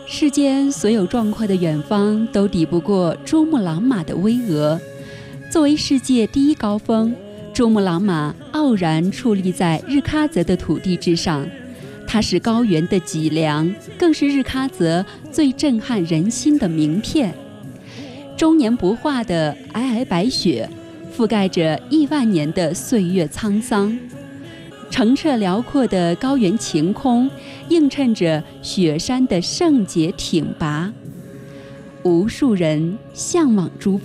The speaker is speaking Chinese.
世间所有壮阔的远方都抵不过珠穆朗玛的巍峨。作为世界第一高峰，珠穆朗玛傲然矗立在日喀则的土地之上，它是高原的脊梁，更是日喀则最震撼人心的名片。终年不化的皑皑白雪，覆盖着亿万年的岁月沧桑。澄澈辽阔的高原晴空，映衬着雪山的圣洁挺拔。无数人向往珠峰。